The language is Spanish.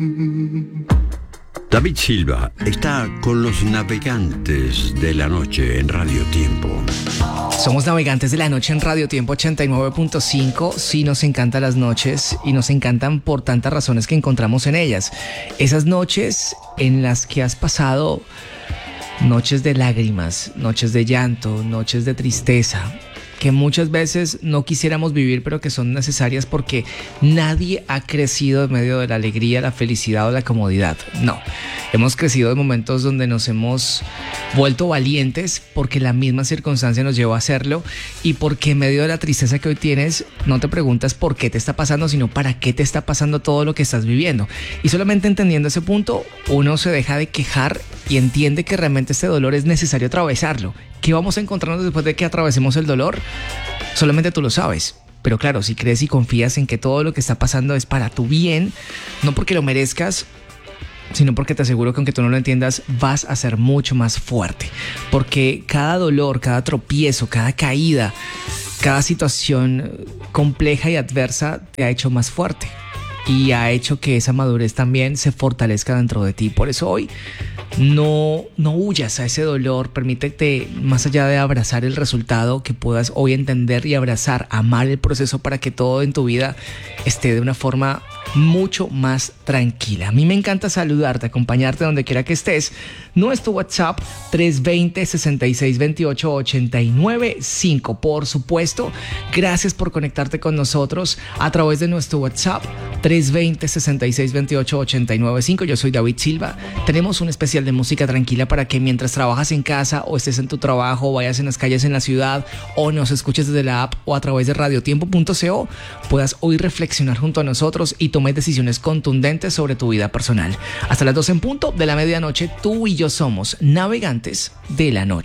David Silva está con los navegantes de la noche en Radio Tiempo. Somos navegantes de la noche en Radio Tiempo 89.5. Sí, nos encantan las noches y nos encantan por tantas razones que encontramos en ellas. Esas noches en las que has pasado noches de lágrimas, noches de llanto, noches de tristeza, que muchas veces no quisiéramos vivir, pero que son necesarias porque nadie ha crecido en medio de la alegría, la felicidad o la comodidad. No, hemos crecido en momentos donde nos hemos vuelto valientes porque la misma circunstancia nos llevó a hacerlo y porque en medio de la tristeza que hoy tienes, no te preguntas por qué te está pasando, sino para qué te está pasando todo lo que estás viviendo. Y solamente entendiendo ese punto, uno se deja de quejar y entiende que realmente este dolor es necesario atravesarlo. ¿Qué vamos a encontrarnos después de que atravesemos el dolor? Solamente tú lo sabes. Pero claro, si crees y confías en que todo lo que está pasando es para tu bien, no porque lo merezcas, sino porque te aseguro que aunque tú no lo entiendas, vas a ser mucho más fuerte. Porque cada dolor, cada tropiezo, cada caída, cada situación compleja y adversa te ha hecho más fuerte. Y ha hecho que esa madurez también se fortalezca dentro de ti. Por eso hoy no huyas a ese dolor. Permítete, más allá de abrazar el resultado, que puedas hoy entender y abrazar, amar el proceso para que todo en tu vida esté de una forma mucho más tranquila. A mí me encanta saludarte, acompañarte donde quiera que estés. Nuestro WhatsApp 320-6628-895. Por supuesto, gracias por conectarte con nosotros a través de nuestro WhatsApp 320-6628-895. Yo soy David Silva. Tenemos un especial de música tranquila para que mientras trabajas en casa o estés en tu trabajo, o vayas en las calles en la ciudad o nos escuches desde la app o a través de radiotiempo.co, puedas hoy reflexionar junto a nosotros y tomes decisiones contundentes sobre tu vida personal. Hasta las 12 en punto de la medianoche, tú y yo somos navegantes de la noche.